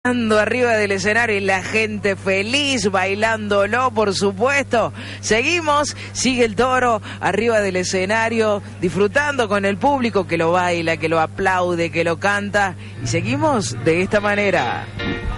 arriba del escenario y la gente feliz bailándolo, por supuesto. Seguimos, sigue el Toro arriba del escenario, disfrutando con el público que lo baila, que lo aplaude, que lo canta. Y seguimos de esta manera.